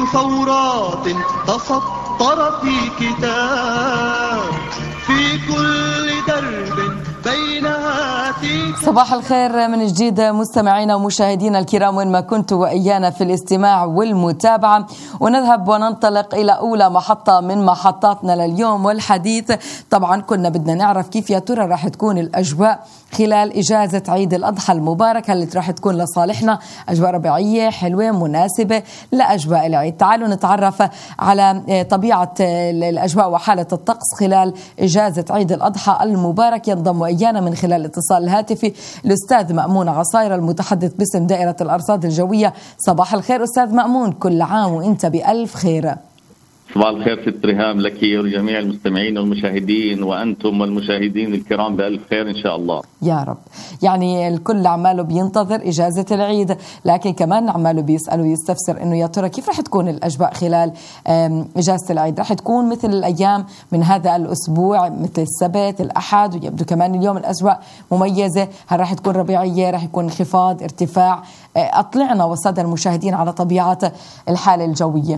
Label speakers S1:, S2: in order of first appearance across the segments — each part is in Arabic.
S1: ثورات تسطر في كتاب في كل درب بينها تيك.
S2: صباح الخير من جديد مستمعينا ومشاهدينا الكرام وين ما كنتوا وإيانا في الاستماع والمتابعة، ونذهب وننطلق إلى أولى محطة من محطاتنا لليوم والحديث. طبعا كنا بدنا نعرف كيف يا ترى راح تكون الأجواء خلال إجازة عيد الأضحى المباركة اللي راح تكون لصالحنا، أجواء ربيعية حلوة مناسبة لأجواء العيد. تعالوا نتعرف على طبيعة الأجواء وحالة الطقس خلال إجازة عيد الأضحى المبارك. ينضم وإيانا من خلال الاتصال الهاتفي الأستاذ مأمون عصاير المتحدث باسم دائرة الأرصاد الجوية. صباح الخير أستاذ مأمون، كل عام وإنت بألف خير.
S3: صباح الخير ست ريهام لك ولجميع المستمعين والمشاهدين، وأنتم والمشاهدين الكرام بألف خير إن شاء الله
S2: يا رب. يعني الكل عماله بينتظر إجازة العيد، لكن كمان عماله بيسألوا يستفسر إنه يا ترى كيف رح تكون الأجواء خلال إجازة العيد؟ رح تكون مثل الأيام من هذا الأسبوع مثل السبت الأحد، ويبدو كمان اليوم الأجواء مميزة. هل رح تكون ربيعية؟ رح يكون انخفاض ارتفاع؟ أطلعنا والسادة المشاهدين على طبيعة الحالة الجوية.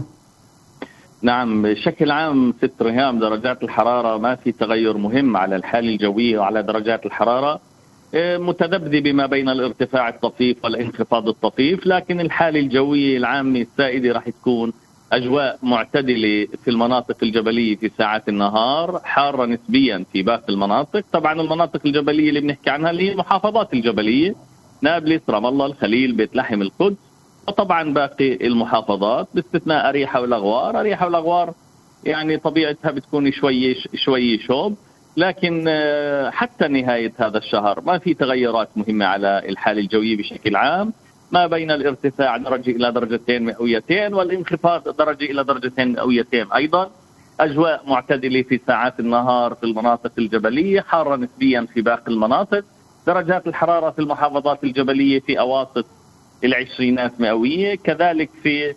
S3: نعم، بشكل عام ست ريهام درجات الحرارة ما في تغير مهم على الحالة الجوية وعلى درجات الحرارة، متذبذبة ما بين الارتفاع الطفيف والانخفاض الطفيف، لكن الحالة الجوية العامة السائدة راح تكون أجواء معتدلة في المناطق الجبلية في ساعات النهار، حارة نسبيا في باقي المناطق. طبعا المناطق الجبلية اللي بنحكي عنها اللي هي المحافظات الجبلية، نابلس، رام الله، الخليل، بيت لحم، القدس، وطبعا باقي المحافظات باستثناء أريحة والأغوار. أريحة والأغوار يعني طبيعتها بتكون شوي شوب، لكن حتى نهاية هذا الشهر ما في تغيرات مهمة على الحالة الجوية بشكل عام، ما بين الارتفاع درجة إلى درجتين مئويتين والانخفاض درجة إلى درجتين مئويتين. أيضا أجواء معتدلة في ساعات النهار في المناطق الجبلية، حارة نسبيا في باقي المناطق. درجات الحرارة في المحافظات الجبلية في أواسط العشرينات مئوية، كذلك في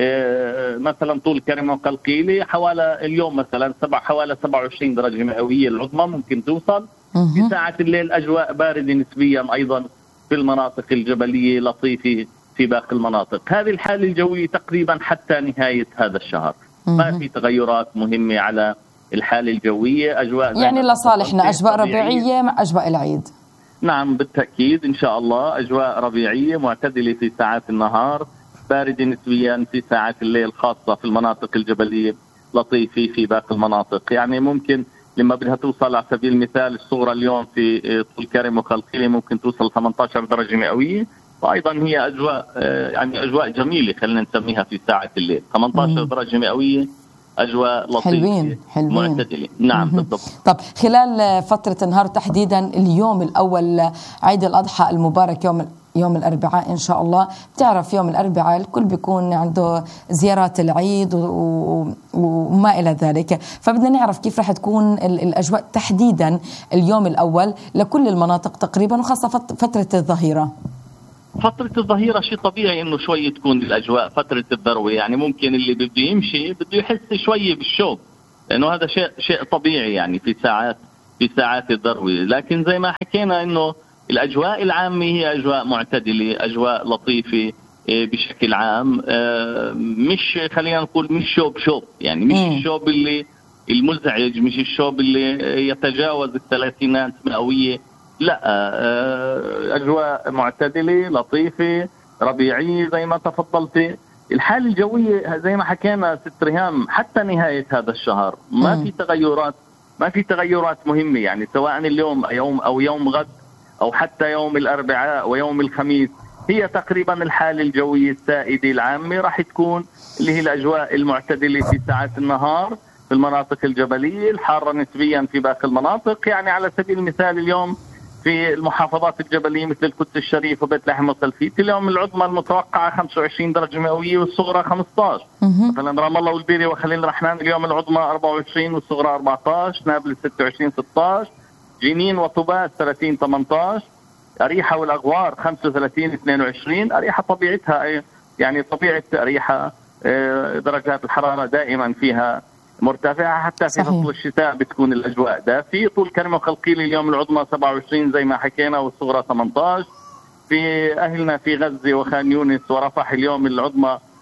S3: مثلا طول كرم وقلقيلة حوالي اليوم مثلا حوالي 27 درجة مئوية العظمى ممكن توصل. في ساعة الليل أجواء باردة نسبيا أيضا في المناطق الجبلية، لطيفة في باقي المناطق. هذه الحالة الجوية تقريبا حتى نهاية هذا الشهر، ما في تغيرات مهمة على الحالة الجوية. أجواء
S2: يعني لصالحنا أجواء ربيعية مع أجواء العيد.
S3: نعم بالتأكيد إن شاء الله، أجواء ربيعية معتدلة في ساعات النهار، باردة نسبيا في ساعات الليل، خاصة في المناطق الجبلية، لطيفة في باقي المناطق. يعني ممكن لما بدها توصل على سبيل المثال الصغرى اليوم في طول كرم وقلقيلة ممكن توصل 18 درجة مئوية، وأيضا هي أجواء يعني أجواء جميلة خلينا نسميها في ساعة الليل. 18 درجة مئويوية، أجواء لطيفة
S2: حلوين
S3: معتدلة. نعم بالضبط.
S2: طب خلال فترة النهار تحديدا اليوم الأول عيد الأضحى المبارك يوم الأربعاء إن شاء الله، بتعرف يوم الأربعاء الكل بيكون عنده زيارات العيد وما إلى ذلك، فبدنا نعرف كيف رح تكون الأجواء تحديدا اليوم الأول لكل المناطق تقريبا، وخاصة فترة الظهيرة.
S3: فترة الظهيرة شيء طبيعي إنه شوي تكون الأجواء فترة الذروة، يعني ممكن اللي بده يمشي بده يحس شوي بالشوب، لأنه هذا شيء طبيعي يعني في ساعات الذروة. لكن زي ما حكينا إنه الأجواء العامة هي أجواء معتدلة، أجواء لطيفة بشكل عام، مش خلينا نقول مش شوب يعني مش الشوب اللي المزعج، مش الشوب اللي يتجاوز 30 مئوية، لا، أجواء معتدلة لطيفة ربيعية زي ما تفضلت. الحالة الجوية زي ما حكينا ست ريهام حتى نهاية هذا الشهر ما في تغيرات مهمة، يعني سواء اليوم أو يوم غد أو حتى يوم الأربعاء ويوم الخميس، هي تقريبا الحالة الجوية السائدة العامة راح تكون اللي هي الأجواء المعتدلة في ساعات النهار في المناطق الجبلية، الحارة نسبيا في باقي المناطق. يعني على سبيل المثال اليوم في المحافظات الجبلية مثل القدس الشريف وبيت لحم وسلفيت اليوم العظمى المتوقعة 25 درجة مئوية والصغرى 15. مثلا رام الله والبيري وخليل رحمن اليوم العظمى 24 والصغرى 14. نابلس 26 16. جنين وطوباس 30 18. أريحة والأغوار 35 22. أريحة طبيعتها يعني طبيعة أريحة درجات الحرارة دائما فيها مرتفعة، حتى في فصل الشتاء بتكون الأجواء دافئة. طول كرم وقلقيلة اليوم العظمى 27 زي ما حكينا والصغرى 18. في أهلنا في غزة وخان يونس ورفح اليوم العظمى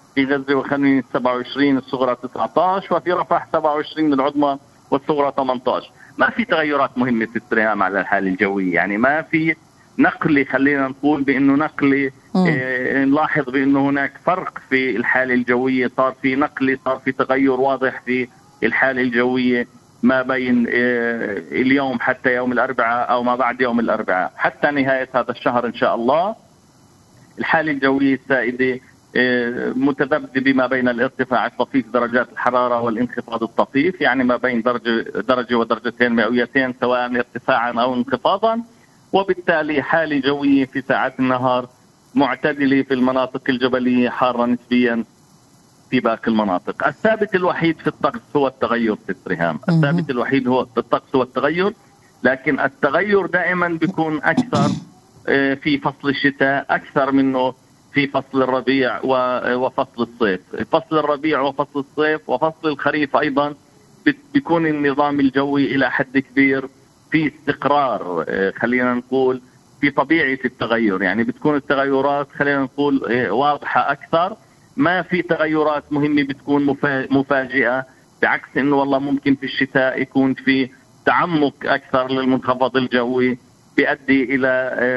S3: في غزة وخان 27 الصغرى 19، وفي رفح 27 العظمى والصغرى 18. ما في تغيرات مهمة في الترهام على الحالة الجوية، يعني ما في نقلي، خلينا نقول بأنه نقلي نلاحظ بأنه هناك فرق في الحالة الجوية، صار في نقلي، صار في تغير واضح في الحالة الجوية ما بين اليوم حتى يوم الأربعاء أو ما بعد يوم الأربعاء حتى نهاية هذا الشهر إن شاء الله. الحالة الجوية السائدة متذبذبة ما بين الارتفاع الطفيف درجات الحرارة والانخفاض الطفيف، يعني ما بين درجة ودرجتين مئويتين سواء ارتفاعا أو انخفاضا، وبالتالي حالة جوية في ساعات النهار معتدلة في المناطق الجبلية، حارة نسبيا في باقي المناطق. الثابت الوحيد في الطقس هو التغير في الترهام، الثابت الوحيد هو في الطقس هو التغير، لكن التغير دائما بيكون أكثر في فصل الشتاء أكثر منه في فصل الربيع وفصل الصيف. فصل الربيع وفصل الصيف وفصل الخريف أيضا بيكون النظام الجوي إلى حد كبير في استقرار، خلينا نقول في طبيعة التغير، يعني بتكون التغيرات خلينا نقول واضحة أكثر، ما في تغيرات مهمة بتكون مفاجئة، بعكس إنه والله ممكن في الشتاء يكون في تعمق أكثر للمنخفض الجوي بيؤدي إلى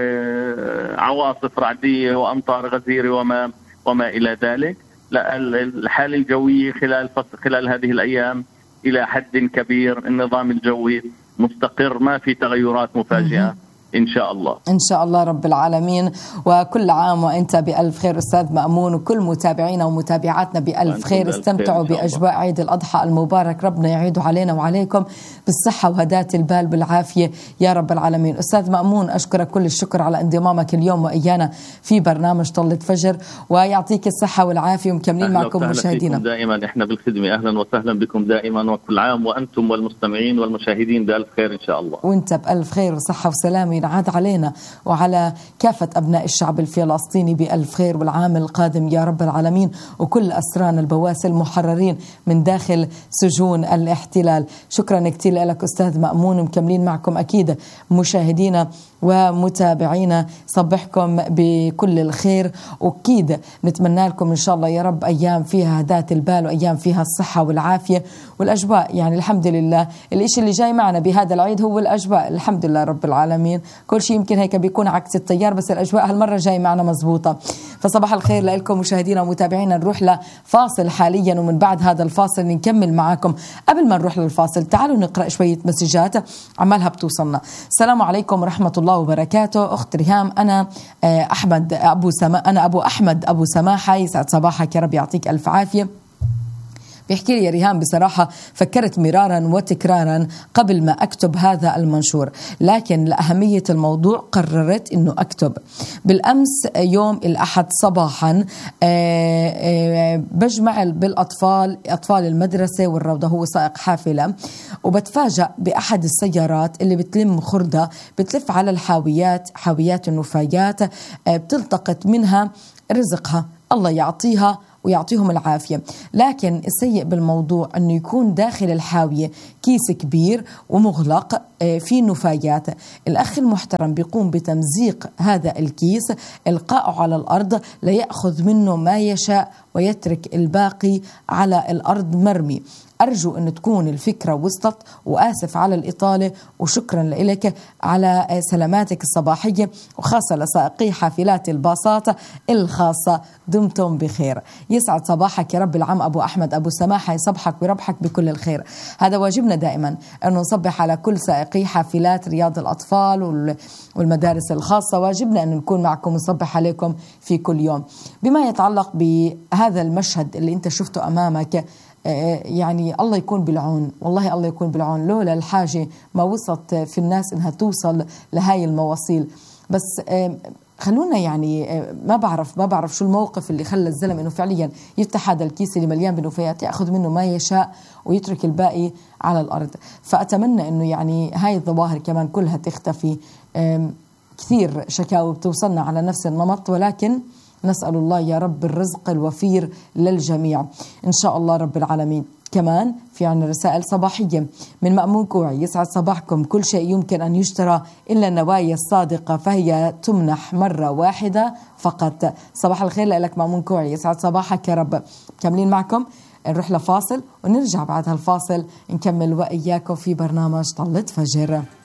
S3: عواصف رعدية وأمطار غزيرة وما إلى ذلك. لا، الحالة الجوية خلال هذه الأيام إلى حد كبير النظام الجوي مستقر، ما في تغيرات مفاجئة إن شاء الله.
S2: إن شاء الله رب العالمين. وكل عام وأنت بألف خير أستاذ مأمون، وكل متابعينا ومتابعاتنا بألف خير. استمتعوا بأجواء عيد الأضحى المبارك، ربنا يعيده علينا وعليكم بالصحة وهداة البال بالعافية يا رب العالمين. أستاذ مأمون، أشكرك كل الشكر على انضمامك اليوم وإيانا في برنامج طلة فجر، ويعطيك الصحة والعافية، ومكملين معكم مشاهدينا
S3: دائما. إحنا بالخدمة، أهلا وسهلا بكم دائما، وكل عام وأنتم والمستمعين والمشاهدين بألف خير إن شاء الله.
S2: وأنت بألف خير وصحة وسلامة عاد علينا وعلى كافة أبناء الشعب الفلسطيني بألف خير، والعام القادم يا رب العالمين، وكل أسران البواسل محررين من داخل سجون الاحتلال. شكرا كتير لك أستاذ مأمون، مكملين معكم أكيد مشاهدينا ومتابعينا، صبحكم بكل الخير، وأكيد نتمنى لكم إن شاء الله يا رب أيام فيها هداة البال وأيام فيها الصحة والعافية والأجواء. يعني الحمد لله الإشي اللي جاي معنا بهذا العيد هو الأجواء، الحمد لله رب العالمين. كل شيء يمكن هيك بيكون عكس التيار، بس الأجواء هالمرة جاي معنا مزبوطة. فصباح الخير لكم مشاهدينا ومتابعينا. نروح لفاصل حاليا، ومن بعد هذا الفاصل نكمل معكم. قبل ما نروح للفاصل تعالوا نقرأ شوية مسجات عمالها بتوصلنا. السلام عليكم ورحمة الله وبركاته. أخت ريهام، أنا أبو أحمد أبو سماحة، يسعد صباحك يا رب، يعطيك ألف عافية. بيحكي لي يا ريهام بصراحة فكرت مرارا وتكرارا قبل ما أكتب هذا المنشور، لكن لأهمية الموضوع قررت أنه أكتب. بالأمس يوم الأحد صباحا بجمع بالأطفال، أطفال المدرسة والروضة، هو سائق حافلة، وبتفاجأ بأحد السيارات اللي بتلم خردة بتلف على الحاويات، حاويات النفايات، بتلتقط منها رزقها، الله يعطيها ويعطيهم العافية. لكن السيء بالموضوع أنه يكون داخل الحاوية كيس كبير ومغلق فيه نفايات. الأخ المحترم بيقوم بتمزيق هذا الكيس، إلقاءه على الأرض ليأخذ منه ما يشاء ويترك الباقي على الأرض مرمي. أرجو أن تكون الفكرة وصلت، وآسف على الإطالة، وشكرا لك على سلاماتك الصباحية، وخاصة لسائقي حافلات الباصات الخاصة. دمتم بخير، يسعد صباحك يا رب العم أبو أحمد أبو سماحة، يصبحك ويربحك بكل الخير. هذا واجبنا دائما أنه نصبح على كل سائقي حافلات رياض الأطفال والمدارس الخاصة، واجبنا أن نكون معكم ونصبح عليكم في كل يوم. بما يتعلق بهذا المشهد اللي أنت شفته أمامك، يعني الله يكون بالعون، والله الله يكون بالعون. لولا الحاجة ما وصلت في الناس إنها توصل لهاي المواصيل. بس خلونا يعني ما بعرف شو الموقف اللي خلى الزلم إنه فعليا يفتح هذا الكيس اللي مليان بنفايات، يأخذ منه ما يشاء ويترك الباقي على الأرض. فأتمنى إنه يعني هاي الظواهر كمان كلها تختفي. كثير شكاوى بتوصلنا على نفس النمط، ولكن نسأل الله يا رب الرزق الوفير للجميع إن شاء الله رب العالمين. كمان في عنا رسائل صباحية من مأمون كوعي: يسعد صباحكم، كل شيء يمكن أن يشترى إلا النوايا الصادقة فهي تمنح مرة واحدة فقط. صباح الخير لك مأمون كوعي، يسعد صباحك يا رب. كملين معكم، نروح لفاصل ونرجع بعد هالفاصل نكمل وإياكم في برنامج طلة فجر.